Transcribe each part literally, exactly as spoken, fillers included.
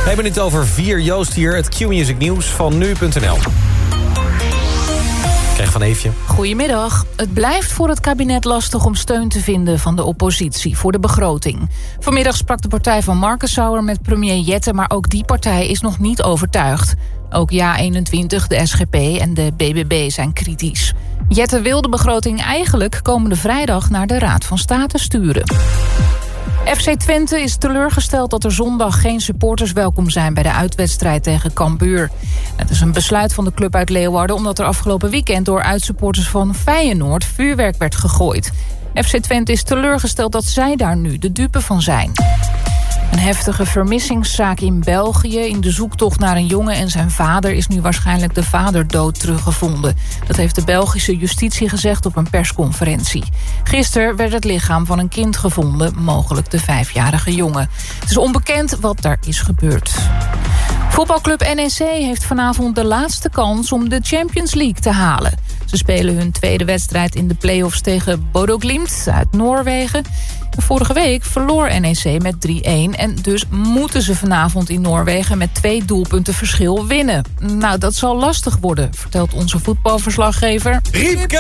We hebben het over vier. Joost hier, het Q-Music nieuws van nu punt n l. Krijg van Eefje. Goedemiddag. Het blijft voor het kabinet lastig om steun te vinden van de oppositie voor de begroting. Vanmiddag sprak de partij van Markensauer met premier Jette, maar ook die partij is nog niet overtuigd. Ook Ja eenentwintig, de S G P en de B B B zijn kritisch. Jette wil de begroting eigenlijk komende vrijdag naar de Raad van State sturen. F C Twente is teleurgesteld dat er zondag geen supporters welkom zijn bij de uitwedstrijd tegen Cambuur. Het is een besluit van de club uit Leeuwarden omdat er afgelopen weekend door uitsupporters van Feyenoord vuurwerk werd gegooid. F C Twente is teleurgesteld dat zij daar nu de dupe van zijn. Een heftige vermissingszaak in België. In de zoektocht naar een jongen en zijn vader is nu waarschijnlijk de vader dood teruggevonden. Dat heeft de Belgische justitie gezegd op een persconferentie. Gisteren werd het lichaam van een kind gevonden, mogelijk de vijfjarige jongen. Het is onbekend wat daar is gebeurd. Voetbalclub N E C heeft vanavond de laatste kans om de Champions League te halen. Ze spelen hun tweede wedstrijd in de play-offs tegen Bodo Glimt uit Noorwegen. Vorige week verloor N E C met drie-een en dus moeten ze vanavond in Noorwegen met twee doelpunten verschil winnen. Nou, dat zal lastig worden, vertelt onze voetbalverslaggever Riepke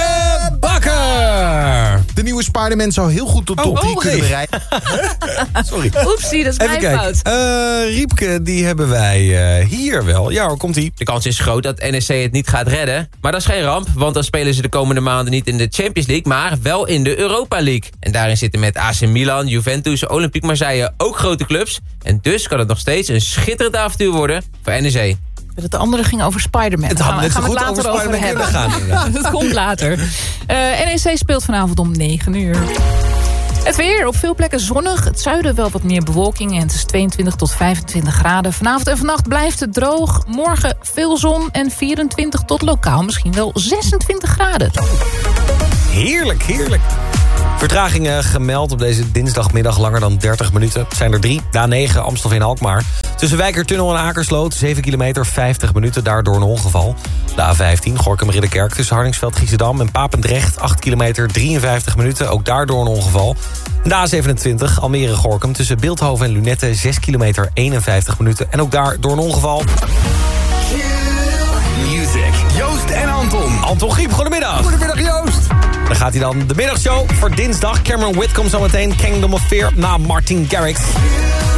Bakker! De nieuwe Spider-Man zou heel goed tot top oh, drie oh, kunnen hey. bereiken. Oepsie, dat is Even mijn kijken. fout. Uh, Riepke, die hebben wij uh, hier wel. Ja hoor, komt-ie. De kans is groot dat N E C het niet gaat redden. Maar dat is geen ramp, want dan spelen ze de komende maanden niet in de Champions League, maar wel in de Europa League. En daarin zitten met A C Milan, Juventus, Olympique Marseille ook grote clubs. En dus kan het nog steeds een schitterend avontuur worden voor N E C. Het andere ging over Spider-Man. Het Daar had gaan we, net gaan zo we goed het later over over, Spider-Man hebben. kunnen gaan, inderdaad. Dat komt later. Uh, N E C speelt vanavond om negen uur. Het weer, op veel plekken zonnig. Het zuiden wel wat meer bewolking en het is tweeëntwintig tot vijfentwintig graden. Vanavond en vannacht blijft het droog. Morgen veel zon en vierentwintig tot lokaal misschien wel zesentwintig graden. Heerlijk, heerlijk. Vertragingen gemeld op deze dinsdagmiddag langer dan dertig minuten. Het zijn er drie. De A negen Amstelveen-Alkmaar. Tussen Wijkertunnel en Akersloot, zeven kilometer, vijftig minuten. Daardoor een ongeval. De A vijftien Gorinchem-Ridderkerk tussen Hardingsveld-Giessendam en Papendrecht. acht kilometer, drieënvijftig minuten. Ook daardoor een ongeval. De A zevenentwintig Almere-Gorinchem tussen Beeldhoven en Lunette. zes kilometer, eenenvijftig minuten. En ook daardoor een ongeval. Music. Joost en Anton. Anton Griep, goedemiddag. Goedemiddag Joost. Dan gaat hij dan de middagshow voor dinsdag. Cameron Whitcomb zometeen, Kingdom of Fear na Martin Garrix.